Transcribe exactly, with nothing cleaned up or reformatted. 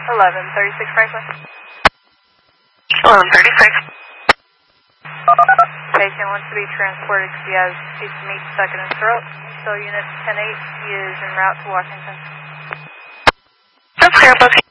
eleven thirty-six Franklin. eleven thirty-six. Patient wants to be transported because he has a piece of meat stuck in his throat. So unit ten eight, he is en route to Washington. That's clear,